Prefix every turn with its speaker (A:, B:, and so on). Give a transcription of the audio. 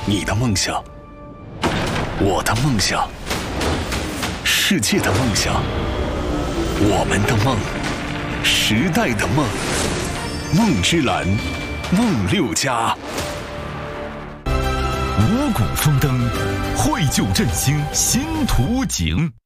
A: 你的梦想，我的梦想，世界的梦想，我们的梦，时代的梦，梦之蓝，梦六家。
B: 五谷丰登，绘就振兴新图景。